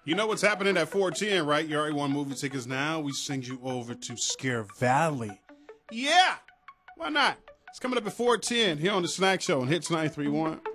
You know what's happening at 410, right? You already won movie tickets now. We send you over to Scare Valley. Yeah! Why not? It's coming up at 410 here on The Snack Show on Hits 93.1.